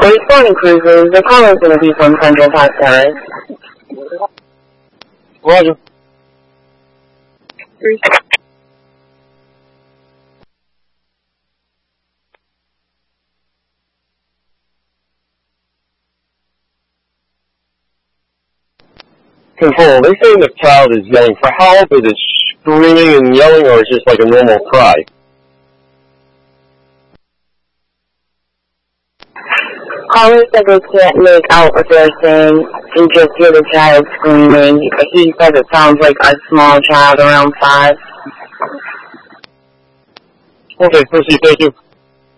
Responding cruises, the call is going to be from Central Park Terrace. Roger. Control, they saying the child is yelling for help? Is it screaming and yelling, or is it just like a normal cry? Caller said they can't make out what they're saying. You just hear the child screaming. He says it sounds like a small child around 5. Okay, proceed, thank you.